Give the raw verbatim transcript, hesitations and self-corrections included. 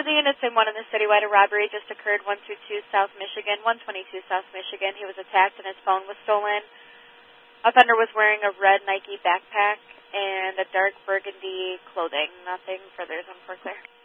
For the units in one in the citywide, a robbery just occurred, one two two South Michigan, one twenty-two South Michigan. He was attacked and his phone was stolen. Offender was wearing a red Nike backpack and a dark burgundy clothing. Nothing further is on four clear.